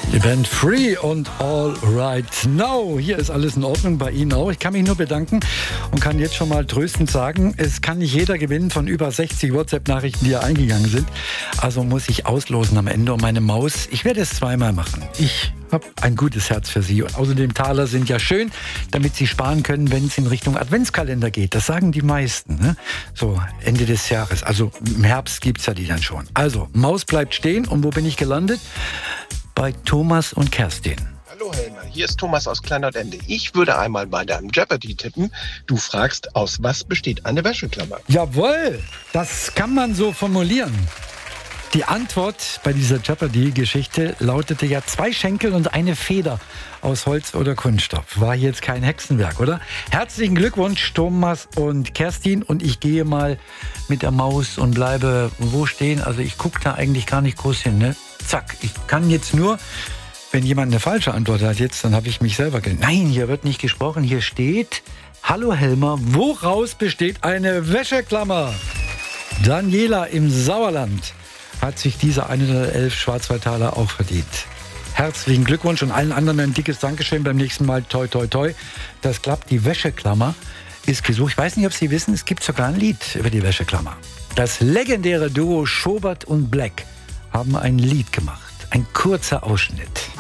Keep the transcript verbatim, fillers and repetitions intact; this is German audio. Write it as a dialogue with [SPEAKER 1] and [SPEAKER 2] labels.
[SPEAKER 1] Die Band Free und All Right Now. Hier ist alles in Ordnung, bei Ihnen auch. Ich kann mich nur bedanken und kann jetzt schon mal tröstend sagen, es kann nicht jeder gewinnen von über sechzig WhatsApp-Nachrichten, die hier eingegangen sind. Also muss ich auslosen am Ende um meine Maus. Ich werde es zweimal machen. Ich habe ein gutes Herz für Sie. Und außerdem Taler sind ja schön, damit Sie sparen können, wenn es in Richtung Adventskalender geht. Das sagen die meisten, ne? So Ende des Jahres. Also im Herbst gibt es ja die dann schon. Also Maus bleibt stehen. Und wo bin ich gelandet? Bei Thomas und Kerstin.
[SPEAKER 2] Hallo Helmer, hier ist Thomas aus Kleinlautende. Ich würde einmal bei deinem Jeopardy tippen. Du fragst, aus was besteht eine Wäscheklammer?
[SPEAKER 1] Jawohl, das kann man so formulieren. Die Antwort bei dieser Jeopardy-Geschichte lautete ja zwei Schenkel und eine Feder aus Holz oder Kunststoff. War jetzt kein Hexenwerk, oder? Herzlichen Glückwunsch, Thomas und Kerstin. Und ich gehe mal mit der Maus und bleibe wo stehen. Also ich gucke da eigentlich gar nicht groß hin, ne? Zack, ich kann jetzt nur, wenn jemand eine falsche Antwort hat jetzt, dann habe ich mich selber gelernt. Nein, hier wird nicht gesprochen. Hier steht, hallo Helmer, woraus besteht eine Wäscheklammer? Daniela im Sauerland hat sich diese hundertelf Schwarzwaldtaler auch verdient. Herzlichen Glückwunsch und allen anderen ein dickes Dankeschön. Beim nächsten Mal toi toi toi. Das klappt. Die Wäscheklammer ist gesucht. Ich weiß nicht, ob Sie wissen, es gibt sogar ein Lied über die Wäscheklammer. Das legendäre Duo Schobert und Black haben ein Lied gemacht. Ein kurzer Ausschnitt.